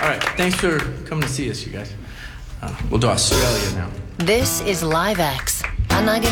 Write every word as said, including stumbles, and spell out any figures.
right, thanks for coming to see us, you guys. Uh, we'll do Australia now. This is LiveX. I'm not gonna